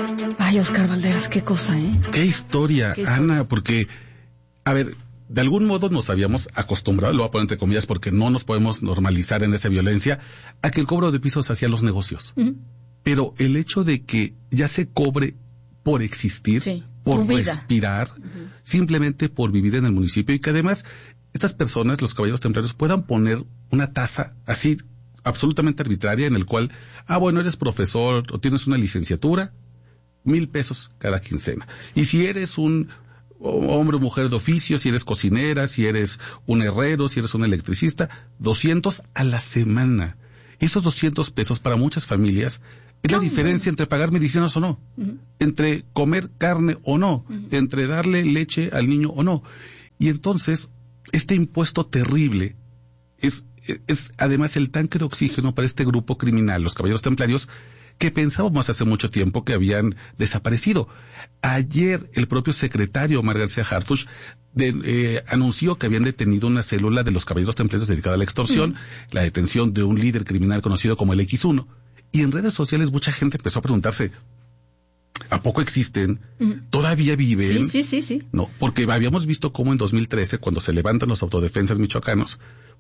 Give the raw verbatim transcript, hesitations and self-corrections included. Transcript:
Ay, Oscar Valderas, qué cosa, ¿eh? Qué historia, ¿Qué historia? Ana, porque, a ver, de algún modo nos habíamos acostumbrado, lo voy a poner entre comillas porque no nos podemos normalizar en esa violencia, a que el cobro de pisos hacía los negocios. Uh-huh. Pero el hecho de que ya se cobre por existir, Sí, por tu vida. respirar, Uh-huh. simplemente por vivir en el municipio, y que además estas personas, los caballeros templarios, puedan poner una tasa así absolutamente arbitraria en el cual, ah, bueno, eres profesor o tienes una licenciatura, mil pesos cada quincena. Y si eres un hombre o mujer de oficio, si eres cocinera, si eres un herrero, si eres un electricista, doscientos a la semana. Esos doscientos pesos para muchas familias es la No, diferencia bueno. entre pagar medicinas o no, Uh-huh. entre comer carne o no, Uh-huh. entre darle leche al niño o no. Y entonces, este impuesto terrible es, es además el tanque de oxígeno para este grupo criminal, los caballeros templarios, que pensábamos hace mucho tiempo que habían desaparecido. Ayer el propio secretario Omar García Harfuch de, eh, anunció que habían detenido una célula de los caballeros templarios dedicada a la extorsión, mm. la detención de un líder criminal conocido como el equis uno. Y en redes sociales mucha gente empezó a preguntarse, ¿a poco existen? Uh-huh. ¿Todavía viven? Sí, sí, sí, sí. No, porque habíamos visto cómo en dos mil trece, cuando se levantan los autodefensas michoacanos,